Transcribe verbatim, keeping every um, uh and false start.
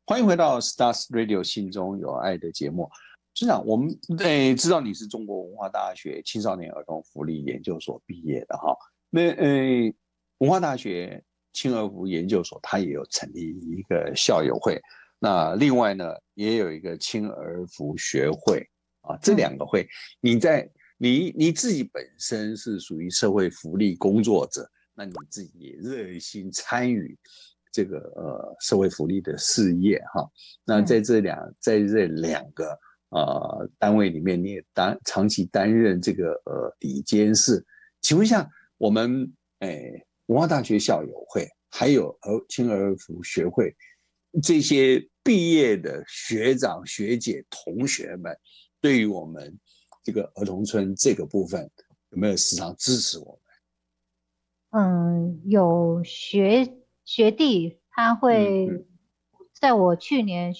欢迎回到 Stars Radio 心中有爱的节目。市长，我们诶知道你是中国文化大学青少年儿童福利研究所毕业的哈。那诶，文化大学青儿福研究所它也有成立一个校友会，那另外呢也有一个青儿福学会啊，这两个会，你在你你自己本身是属于社会福利工作者，那你自己也热心参与这个呃社会福利的事业哈。那在这两在这两个呃单位里面，你也担长期担任这个呃理监事。请问一下，我们诶文化大学校友会还有儿青儿福学会这些毕业的学长学姐同学们，对于我们这个儿童村这个部分有没有时常支持我们？ 嗯，有学学弟他会嗯嗯在我去年